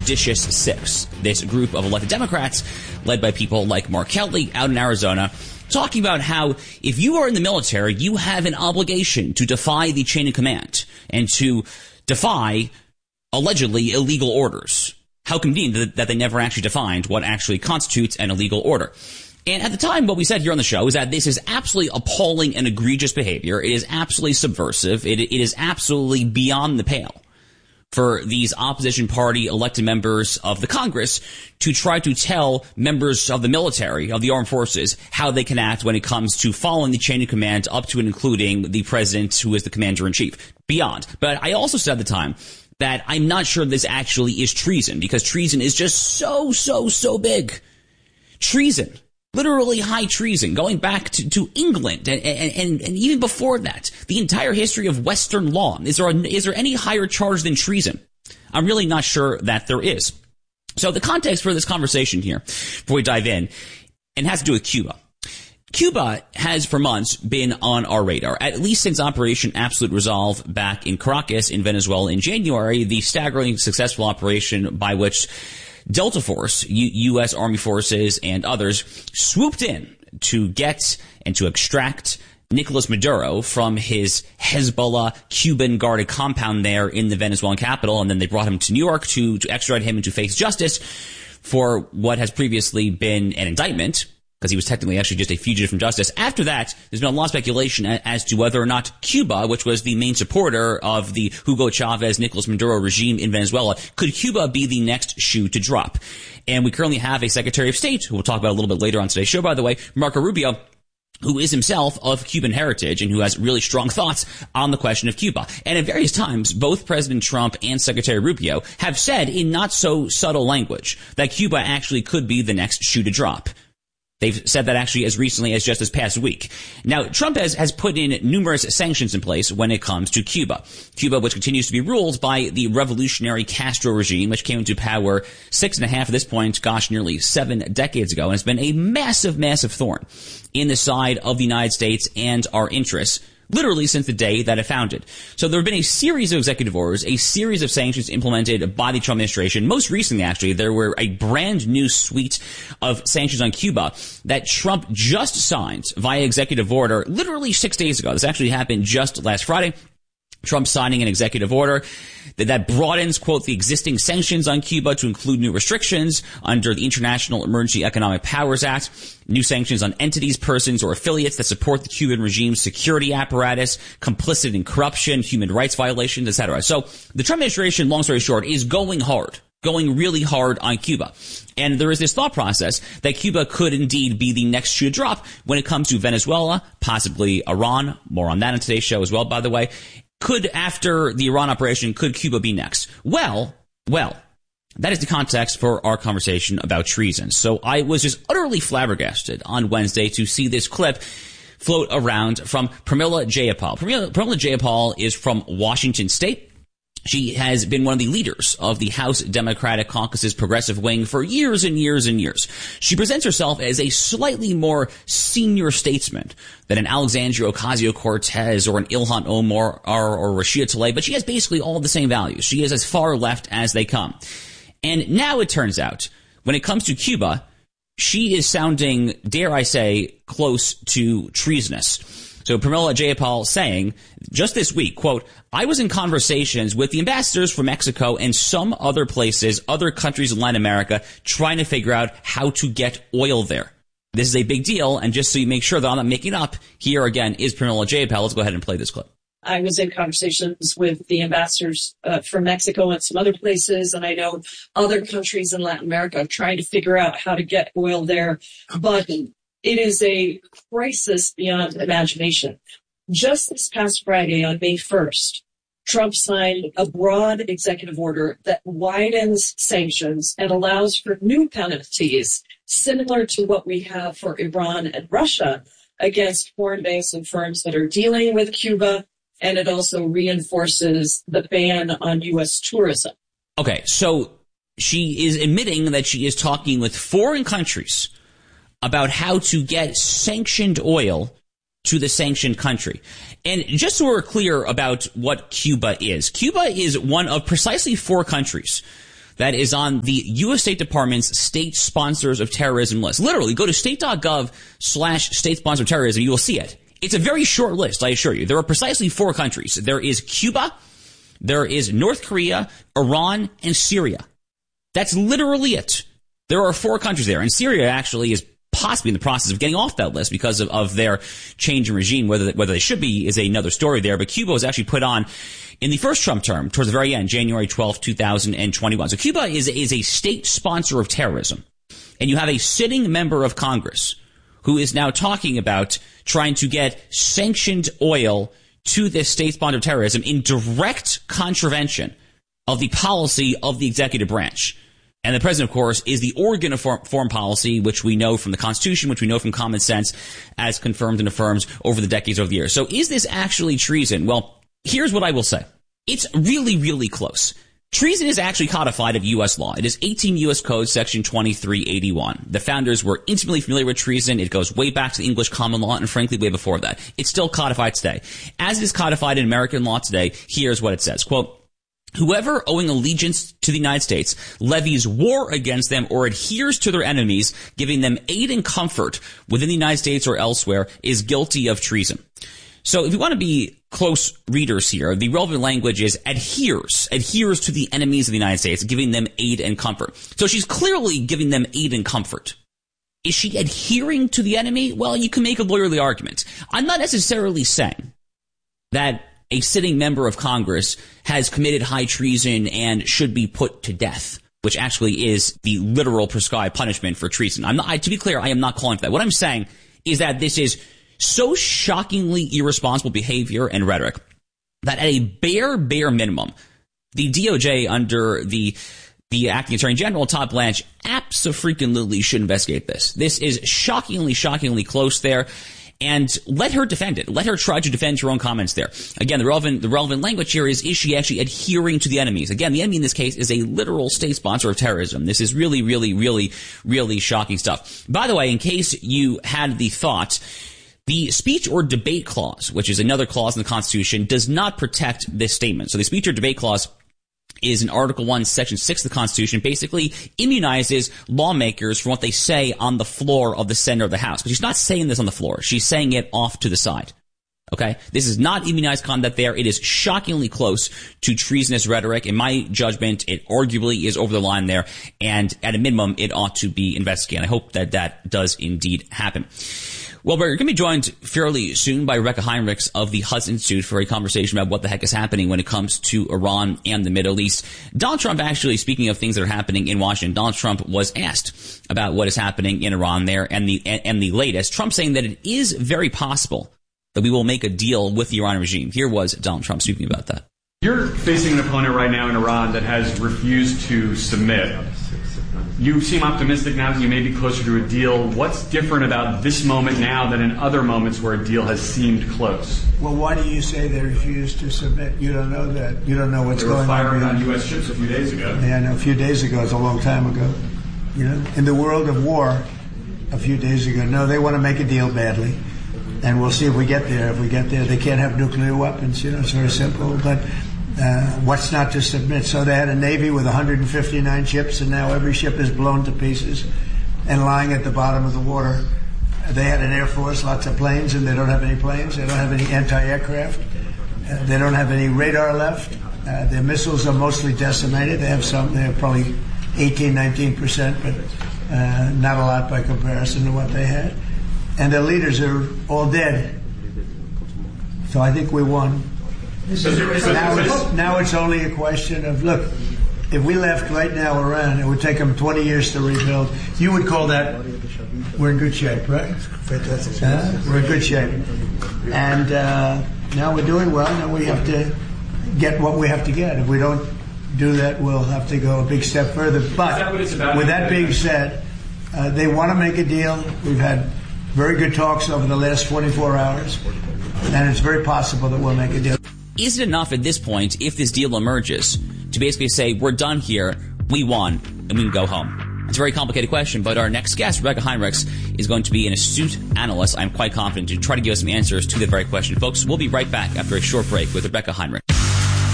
Seditious Six, this group of elected Democrats led by people like Mark Kelly out in Arizona, talking about how if you are in the military, you have an obligation to defy the chain of command and to defy allegedly illegal orders. How convenient that they never actually defined what actually constitutes an illegal order. And at the time, what we said here on the show is that this is absolutely appalling and egregious behavior. It is absolutely subversive. It is absolutely beyond the pale for these opposition party elected members of the Congress to try to tell members of the military, of the armed forces, how they can act when it comes to following the chain of command up to and including the president, who is the commander-in-chief. Beyond. But I also said at the time that I'm not sure this actually is treason, because treason is just so big. Treason. Literally high treason, going back to England and even before that, the entire history of Western law. Is there any higher charge than treason? I'm really not sure that there is. So the context for this conversation here, before we dive in, and has to do with Cuba. Cuba has for months been on our radar, at least since Operation Absolute Resolve back in Caracas in Venezuela in January, the staggeringly successful operation by which Delta Force, U.S. Army forces, and others swooped in to get and to extract Nicolas Maduro from his Hezbollah Cuban-guarded compound there in the Venezuelan capital, and then they brought him to New York to extradite him and to face justice for what has previously been an indictment, because he was technically actually just a fugitive from justice. After that, there's been a lot of speculation as to whether or not Cuba, which was the main supporter of the Hugo Chavez, Nicolas Maduro regime in Venezuela, could Cuba be the next shoe to drop? And we currently have a Secretary of State, who we'll talk about a little bit later on today's show, by the way, Marco Rubio, who is himself of Cuban heritage and who has really strong thoughts on the question of Cuba. And at various times, both President Trump and Secretary Rubio have said in not so subtle language that Cuba actually could be the next shoe to drop. They've said that actually as recently as just this past week. Now, Trump has put in numerous sanctions in place when it comes to Cuba. Cuba, which continues to be ruled by the revolutionary Castro regime, which came into power 6.5 at this point, nearly 7 decades ago, and has been a massive thorn in the side of the United States and our interests, literally since the day that it founded. So there have been a series of executive orders, a series of sanctions implemented by the Trump administration. Most recently, actually, there were a brand new suite of sanctions on Cuba that Trump just signed via executive order literally 6 days ago. This actually happened just last Friday. Trump signing an executive order that broadens, quote, the existing sanctions on Cuba to include new restrictions under the International Emergency Economic Powers Act, new sanctions on entities, persons, or affiliates that support the Cuban regime's security apparatus, complicit in corruption, human rights violations, etc. So the Trump administration, long story short, is going really hard on Cuba. And there is this thought process that Cuba could indeed be the next shoe to drop when it comes to Venezuela, possibly Iran. More on that in today's show as well, by the way. After the Iran operation, could Cuba be next? Well, that is the context for our conversation about treason. So I was just utterly flabbergasted on Wednesday to see this clip float around from Pramila Jayapal. Pramila Jayapal is from Washington State. She has been one of the leaders of the House Democratic Caucus's progressive wing for years and years and years. She presents herself as a slightly more senior statesman than an Alexandria Ocasio-Cortez or an Ilhan Omar or Rashida Tlaib, but she has basically all the same values. She is as far left as they come. And now it turns out, when it comes to Cuba, she is sounding, dare I say, close to treasonous. So Pramila Jayapal saying just this week, quote, I was in conversations with the ambassadors from Mexico and some other places, other countries in Latin America, trying to figure out how to get oil there. This is a big deal. And just so you make sure that I'm not making up, here again is Pramila Jayapal. Let's go ahead and play this clip. I was in conversations with the ambassadors from Mexico and some other places, and I know other countries in Latin America trying to figure out how to get oil there. But it is a crisis beyond imagination. Just this past Friday, on May 1st, Trump signed a broad executive order that widens sanctions and allows for new penalties, similar to what we have for Iran and Russia, against foreign banks and firms that are dealing with Cuba. And it also reinforces the ban on U.S. tourism. Okay, so she is admitting that she is talking with foreign countries about how to get sanctioned oil to the sanctioned country. And just so we're clear about what Cuba is one of precisely 4 countries that is on the U.S. State Department's state sponsors of terrorism list. Literally, go to state.gov/state sponsor of terrorism. You will see it. It's a very short list, I assure you. There are precisely 4 countries. There is Cuba, there is North Korea, Iran, and Syria. That's literally it. There are 4 countries there, and Syria actually is possibly in the process of getting off that list because of their change in regime. Whether they should be is another story there, but Cuba was actually put on in the first Trump term, towards the very end, January 12, 2021. So Cuba is a state sponsor of terrorism. And you have a sitting member of Congress who is now talking about trying to get sanctioned oil to this state sponsor of terrorism in direct contravention of the policy of the executive branch. And the president, of course, is the organ of foreign policy, which we know from the Constitution, which we know from common sense, as confirmed and affirmed over the decades, over the years. So is this actually treason? Well, here's what I will say. It's really, really close. Treason is actually codified of U.S. law. It is 18 U.S. Code, Section 2381. The founders were intimately familiar with treason. It goes way back to the English common law and, frankly, way before that. It's still codified today. As it is codified in American law today, here's what it says. Quote, whoever owing allegiance to the United States levies war against them or adheres to their enemies, giving them aid and comfort within the United States or elsewhere, is guilty of treason. So if you want to be close readers here, the relevant language is adheres to the enemies of the United States, giving them aid and comfort. So she's clearly giving them aid and comfort. Is she adhering to the enemy? Well, you can make a lawyerly argument. I'm not necessarily saying that a sitting member of Congress has committed high treason and should be put to death, which actually is the literal prescribed punishment for treason. To be clear, I am not calling for that. What I'm saying is that this is so shockingly irresponsible behavior and rhetoric that at a bare minimum, the DOJ under the acting attorney general, Todd Blanche, abso-freaking-lutely should investigate this. This is shockingly close there. And let her defend it. Let her try to defend her own comments there. Again, the relevant language here is she actually adhering to the enemies? Again, the enemy in this case is a literal state sponsor of terrorism. This is really shocking stuff. By the way, in case you had the thought, the speech or debate clause, which is another clause in the Constitution, does not protect this statement. So the speech or debate clause is in Article 1, Section 6 of the Constitution, basically immunizes lawmakers from what they say on the floor of the Senate or the House. But she's not saying this on the floor. She's saying it off to the side. Okay? This is not immunized conduct there. It is shockingly close to treasonous rhetoric. In my judgment, it arguably is over the line there. And at a minimum, it ought to be investigated. I hope that does indeed happen. Well, we're going to be joined fairly soon by Rebecca Heinrichs of the Hudson Institute for a conversation about what the heck is happening when it comes to Iran and the Middle East. Donald Trump, actually, speaking of things that are happening in Washington, Donald Trump was asked about what is happening in Iran there and the latest. Trump saying that it is very possible that we will make a deal with the Iranian regime. Here was Donald Trump speaking about that. You're facing an opponent right now in Iran that has refused to submit. You seem optimistic now that you may be closer to a deal. What's different about this moment now than in other moments where a deal has seemed close? Well, why do you say they refused to submit? You don't know that. You don't know what's going on. They were firing on U.S. ships a few days ago. Yeah, no, a few days ago. It's a long time ago. You know, in the world of war, a few days ago. No, they want to make a deal badly. And we'll see if we get there. If we get there, they can't have nuclear weapons. You know, it's very simple. But what's not to submit? So they had a Navy with 159 ships, and now every ship is blown to pieces and lying at the bottom of the water. They had an Air Force, lots of planes, and they don't have any planes. They don't have any anti-aircraft. They don't have any radar left. Their missiles are mostly decimated. They have some. They have probably 18-19%, but not a lot by comparison to what they had. And their leaders are all dead. So I think we won. Now it's only a question of, look, if we left right now Iran, it would take them 20 years to rebuild. You would call that, we're in good shape, right? We're in good shape. And now we're doing well. Now we have to get what we have to get. If we don't do that, we'll have to go a big step further. But with that being said, they want to make a deal. We've had very good talks over the last 24 hours, and it's very possible that we'll make a deal. Is it enough at this point, if this deal emerges, to basically say, we're done here, we won, and we can go home? It's a very complicated question, but our next guest, Rebecca Heinrichs, is going to be an astute analyst, I'm quite confident, to try to give us some answers to that very question. Folks, we'll be right back after a short break with Rebecca Heinrichs.